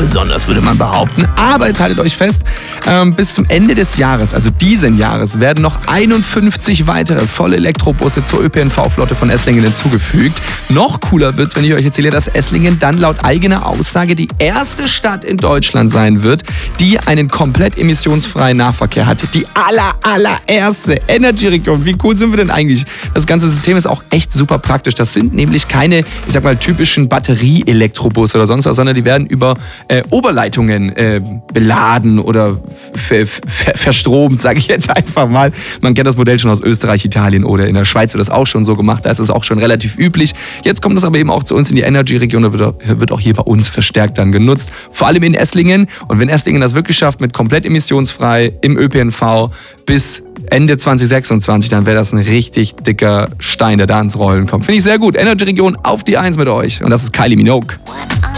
besonders, würde man behaupten. Aber jetzt haltet euch fest, bis zum Ende des Jahres, also diesen Jahres, werden noch 51 weitere volle Elektrobusse zur ÖPNV-Flotte von Esslingen hinzugefügt. Noch cooler wird's, wenn ich euch erzähle, dass Esslingen dann laut eigener Aussage die erste Stadt in Deutschland sein wird, die einen komplett emissionsfreien Nahverkehr hat. Die allererste Energy-Region. Wie cool sind wir denn eigentlich? Das ganze System ist auch echt super praktisch. Das sind nämlich keine, ich sag mal, typischen Batterie-Elektrobusse oder sonst was, sondern die werden über Oberleitungen beladen oder verstromt, sage ich jetzt einfach mal. Man kennt das Modell schon aus Österreich, Italien oder in der Schweiz wird das auch schon so gemacht. Da ist es auch schon relativ üblich. Jetzt kommt es aber eben auch zu uns in die Energy-Region. Da wird auch hier bei uns verstärkt dann genutzt. Vor allem in Esslingen. Und wenn Esslingen das wirklich schafft, mit komplett emissionsfrei im ÖPNV bis Ende 2026, dann wäre das ein richtig dicker Stein, der da ins Rollen kommt. Finde ich sehr gut. Energy-Region auf die 1 mit euch. Und das ist Kylie Minogue.